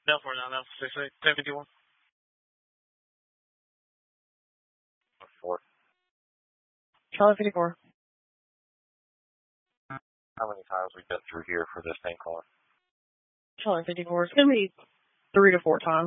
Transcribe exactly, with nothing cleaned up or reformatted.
No, four nine, no, six eight, ten fifty-one. Four. Charlie fifty-four. How many times we been through here for this same car? Charlie fifty-four. It's going to be three to four times.